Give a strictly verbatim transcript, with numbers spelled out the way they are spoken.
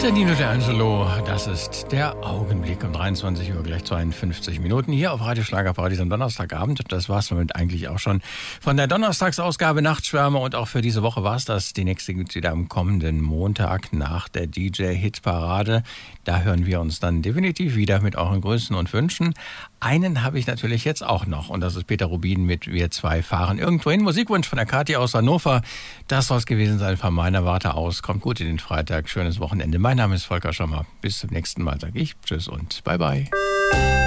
der Nino D'Angelo, das ist der Augenblick um dreiundzwanzig Uhr, gleich zweiundfünfzig Minuten hier auf Radio Schlagerparadies am Donnerstagabend. Das war's damit eigentlich auch schon von der Donnerstagsausgabe Nachtschwärmer und auch für diese Woche war's das. Die nächste gibt's wieder am kommenden Montag nach der D J-Hitparade. Da hören wir uns dann definitiv wieder mit euren Grüßen und Wünschen. Einen habe ich natürlich jetzt auch noch und das ist Peter Rubin mit Wir zwei fahren irgendwohin. Musikwunsch von der Kathi aus Hannover. Das soll es gewesen sein von meiner Warte aus. Kommt gut in den Freitag. Schönes Wochenende. Mein Name ist Volker Schommer. Bis zum nächsten Mal sage ich Tschüss und Bye Bye.